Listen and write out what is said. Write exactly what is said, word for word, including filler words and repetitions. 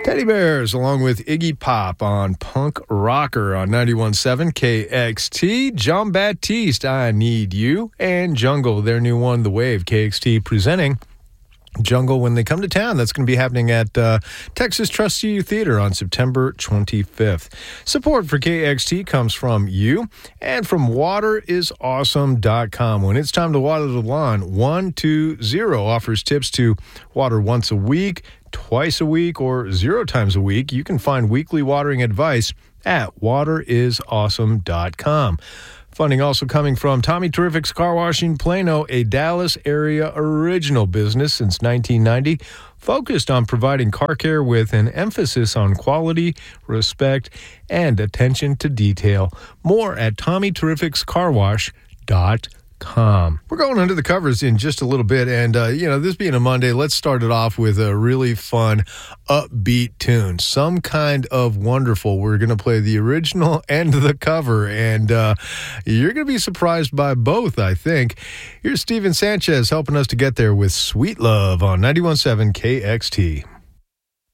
Teddy Bears, along with Iggy Pop on Punk Rocker on ninety-one point seven K X T. John Baptiste, I Need You, and Jungle, their new one, The Wave. K X T presenting Jungle when they come to town. That's going to be happening at uh, Texas Trustee Theater on September twenty-fifth. Support for K X T comes from you and from water is awesome dot com. When it's time to water the lawn, one two zero offers tips to water once a week, twice a week, or zero times a week. You can find weekly watering advice at water is awesome dot com. Funding also coming from Tommy Terrific's Car Washing Plano, a Dallas area original business since nineteen ninety, focused on providing car care with an emphasis on quality, respect, and attention to detail. More at Tommy Terrific's Car Wash dot com. We're going under the covers in just a little bit, and uh, you know, this being a Monday, let's start it off with a really fun, upbeat tune. Some Kind of Wonderful. We're going to play the original and the cover, and uh, you're going to be surprised by both, I think. Here's Steven Sanchez helping us to get there with Sweet Love on ninety-one point seven K X T.